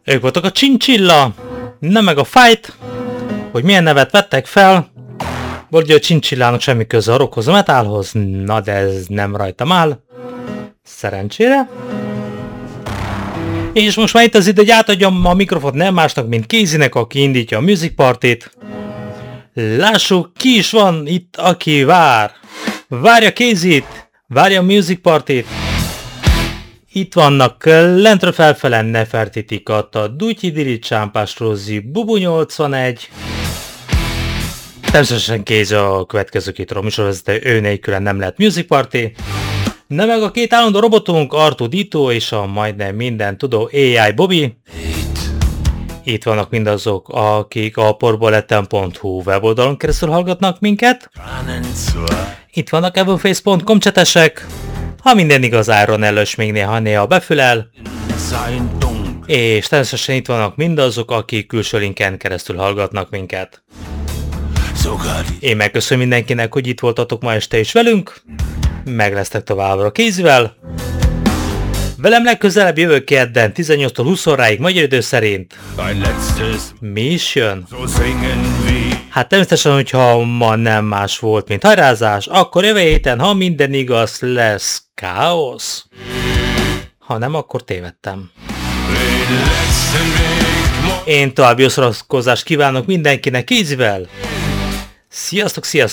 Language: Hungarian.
Ők voltak a Chinchilla, nem meg a Fight, hogy milyen nevet vettek fel. Vagy a Chinchillának semmi köze a rockhoz, a metalhoz, na de ez nem rajtam áll. Szerencsére. És most már itt az idő, hogy átadjam a mikrofont nem másnak, mint Kézinek, aki indítja a Music Party-t. Lássuk, ki is van itt, aki vár. Várja Kézit, várja a Music Party-t. Itt vannak lentről felfele Nefertitikat, a Dutyi Dili, Csámpás Rózi, Bubu 81. Természetesen Kézi a következő két műsorvezető, ő nélkülen nem lehet Music Party. Na meg a két állandó robotunk, Artudito és a majdnem minden tudó AI Bobby. Itt vannak mindazok, akik a porbaleten.hu weboldalon keresztül hallgatnak minket. Itt vannak evoface.com csetesek. Ha minden igaz, Áron Ellős még néha befülel. És természetesen itt vannak mindazok, akik külső linken keresztül hallgatnak minket. Én megköszönöm mindenkinek, hogy itt voltatok ma este is velünk. Meg lesztek továbbra Kézivel. Velem legközelebb jövő kedden 18-tól 20 óráig magyar idő szerint. Mi is jön? Hát természetesen, hogyha ma nem más volt, mint hajrázás, akkor jövő héten, ha minden igaz, lesz káosz. Ha nem, akkor tévedtem. Én további szórakozást kívánok mindenkinek Kézivel. Sziasztok, sziasztok!